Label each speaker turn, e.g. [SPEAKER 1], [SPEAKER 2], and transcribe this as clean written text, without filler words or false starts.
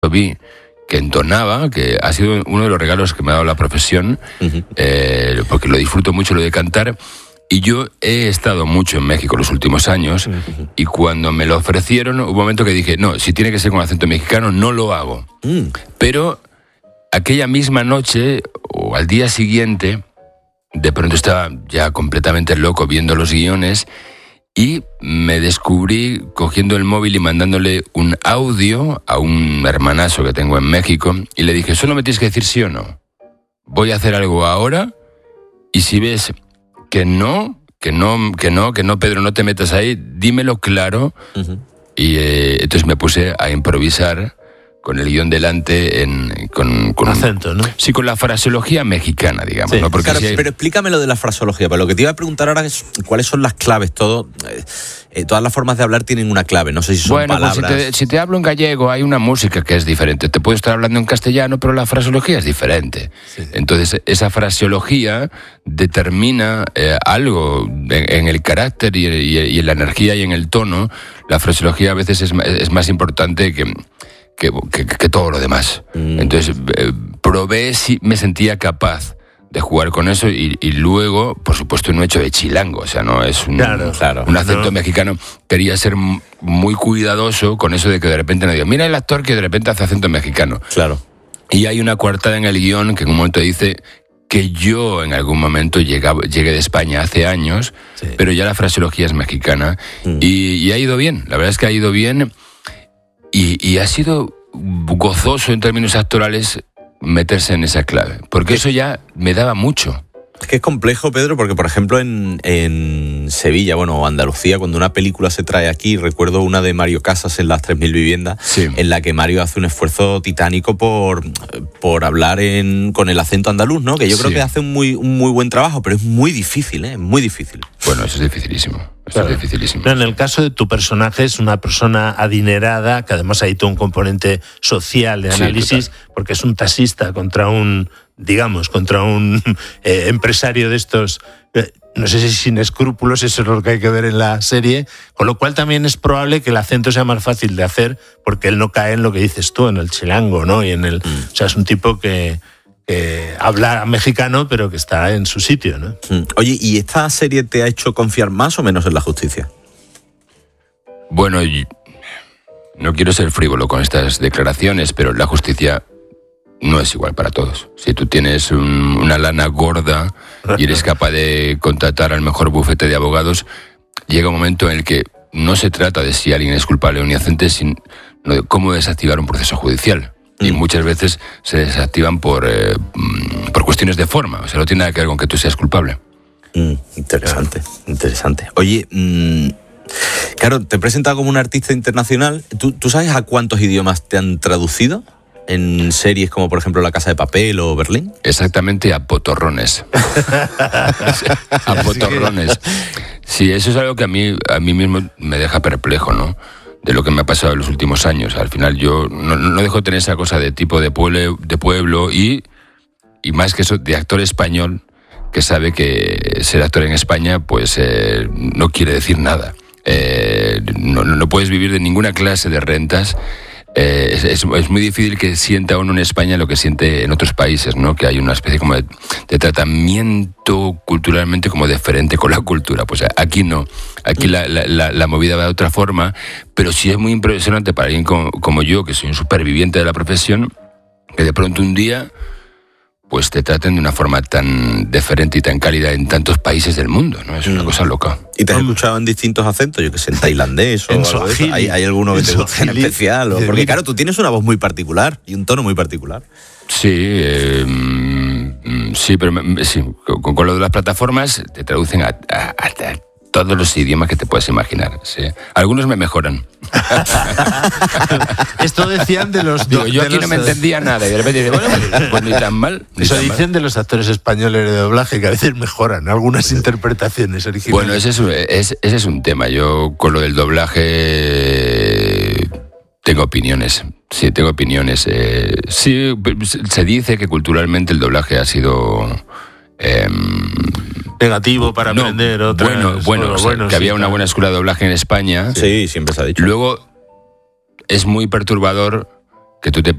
[SPEAKER 1] vi que entonaba, que ha sido uno de los regalos que me ha dado la profesión, porque lo disfruto mucho lo de cantar. Y yo he estado mucho en México los últimos años, y cuando me lo ofrecieron, hubo un momento que dije, no, si tiene que ser con acento mexicano, no lo hago. Pero aquella misma noche, o al día siguiente, de pronto estaba ya completamente loco viendo los guiones, y me descubrí cogiendo el móvil y mandándole un audio a un hermanazo que tengo en México, y le dije, solo me tienes que decir sí o no. Voy a hacer algo ahora, y si ves que no, Pedro, no te metas ahí, dímelo claro. Y entonces me puse a improvisar con el guión delante, con
[SPEAKER 2] acento, ¿no?
[SPEAKER 1] Sí, con la fraseología mexicana, digamos.
[SPEAKER 2] Sí.
[SPEAKER 1] ¿No? Porque
[SPEAKER 3] claro,
[SPEAKER 1] si hay...
[SPEAKER 3] pero explícame lo de la fraseología. Pero lo que te iba a preguntar ahora es cuáles son las claves. Todas las formas de hablar tienen una clave. No sé si son palabras.
[SPEAKER 1] Pues si te hablo en gallego, hay una música que es diferente. Te puedo estar hablando en castellano, pero la fraseología es diferente. Sí. Entonces, esa fraseología determina algo en el carácter y en la energía y en el tono. La fraseología a veces es más importante que todo lo demás. Entonces, probé si me sentía capaz de jugar con eso, y luego, por supuesto, no he hecho de chilango, o sea, no es un acento mexicano. Quería ser muy cuidadoso con eso de que de repente no diga, mira el actor que de repente hace acento mexicano.
[SPEAKER 3] Claro. Y
[SPEAKER 1] hay una coartada en el guión que en un momento dice que yo en algún momento llegué de España hace años, pero ya la fraseología es mexicana, y ha ido bien, la verdad es que ha ido bien. Y ha sido gozoso en términos actorales meterse en esa clave, porque eso ya me daba mucho.
[SPEAKER 3] Es que es complejo, Pedro, porque por ejemplo en Sevilla, o Andalucía, cuando una película se trae aquí, recuerdo una de Mario Casas en Las 3000 viviendas, en la que Mario hace un esfuerzo titánico por hablar con el acento andaluz, ¿no? Que yo creo que hace un muy buen trabajo, pero es muy difícil, ¿eh? Muy difícil.
[SPEAKER 1] Bueno, eso es dificilísimo.
[SPEAKER 2] Claro. Es dificilísimo. No, en el caso de tu personaje es una persona adinerada, que además hay todo un componente social de análisis, porque es un taxista contra un empresario de estos, no sé si sin escrúpulos, eso es lo que hay que ver en la serie, con lo cual también es probable que el acento sea más fácil de hacer, porque él no cae en lo que dices tú, en el chilango, ¿no? Y o sea, es un tipo que habla mexicano, pero que está en su sitio, ¿no?
[SPEAKER 3] Oye, ¿y esta serie te ha hecho confiar más o menos en la justicia?
[SPEAKER 1] Bueno, no quiero ser frívolo con estas declaraciones, pero la justicia no es igual para todos. Si tú tienes una lana gorda y eres capaz de contratar al mejor bufete de abogados, llega un momento en el que no se trata de si alguien es culpable o inocente, sino de cómo desactivar un proceso judicial. Y muchas veces se desactivan por cuestiones de forma. O sea, no tiene nada que ver con que tú seas culpable.
[SPEAKER 3] Interesante. Oye, claro, te he presentado como un artista internacional. ¿Tú sabes a cuántos idiomas te han traducido en series como, por ejemplo, La Casa de Papel o Berlín?
[SPEAKER 1] Exactamente, a potorrones. A potorrones. Sí, eso es algo que a mí mismo me deja perplejo, ¿no? De lo que me ha pasado en los últimos años. Al final yo no dejo de tener esa cosa de tipo de pueblo y más que eso, de actor español, que sabe que ser actor en España pues no quiere decir nada. No puedes vivir de ninguna clase de rentas. Es muy difícil que sienta uno en España lo que siente en otros países, ¿no? Que hay una especie como de tratamiento culturalmente como diferente con la cultura. Pues aquí no. Aquí la movida va de otra forma, pero sí es muy impresionante para alguien como yo, que soy un superviviente de la profesión, que de pronto un día pues te traten de una forma tan diferente y tan cálida en tantos países del mundo, ¿no? Es una cosa loca.
[SPEAKER 3] ¿Y te has escuchado en distintos acentos? Yo que sé, en tailandés o algo de eso. ¿Hay alguno que te guste en especial? Porque claro, tú tienes una voz muy particular y un tono muy particular.
[SPEAKER 1] Sí, pero con lo de las plataformas te traducen a todos los idiomas que te puedes imaginar. ¿Sí? Algunos me mejoran.
[SPEAKER 2] Esto decían de los...
[SPEAKER 1] yo aquí no me entendía nada y de repente digo, pues ni tan mal.
[SPEAKER 2] Eso dicen de los actores españoles de doblaje, que a veces mejoran algunas interpretaciones originales.
[SPEAKER 1] Bueno, ese es un tema. Yo con lo del doblaje tengo opiniones. Sí, tengo opiniones. Sí, se dice que culturalmente el doblaje ha sido...
[SPEAKER 2] negativo para aprender otras.
[SPEAKER 1] Bueno, que había una buena escuela de doblaje en España.
[SPEAKER 3] Sí, siempre se ha dicho.
[SPEAKER 1] Luego es muy perturbador que tú te